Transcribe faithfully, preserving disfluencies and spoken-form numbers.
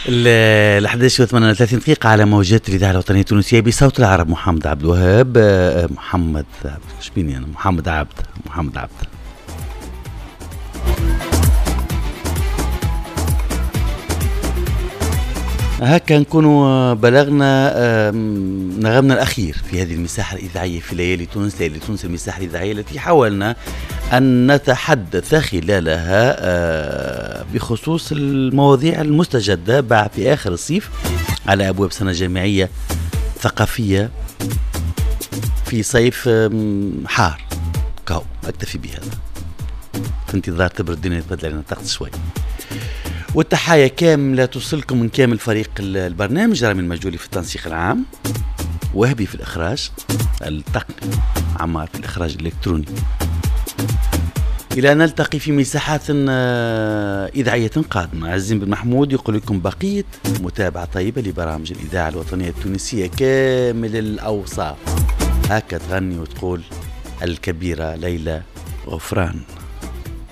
ال أحد عشر وثمانية وثلاثين دقيقة على موجات الإذاعة الوطنية التونسية بصوت العرب. محمد عبد الوهاب محمد شبيني أنا محمد عبد محمد عبد هكا نكونوا بلغنا نغمنا الأخير في هذه المساحة الإذاعية في ليالي تونس. ليالي تونس المساحة الإذاعية التي حاولنا أن نتحدث خلالها بخصوص المواضيع المستجدة بعد في آخر الصيف على أبواب سنة جامعية ثقافية في صيف حار كاو. أكتفي بهذا في انتظار تبرد الدنيا تبدل علينا الطقس شوي. والتحايا كاملة توصلكم من كامل فريق البرنامج. رامي المجولي في التنسيق العام، وهبي في الإخراج التقني، عمار في الإخراج الإلكتروني. إلى أن نلتقي في مساحات إذاعية قادمة. عزيز بن محمود يقول لكم بقية متابعة طيبة لبرامج الإذاعة الوطنية التونسية كامل الأوصاف. هكا تغني وتقول الكبيرة ليلى غفران.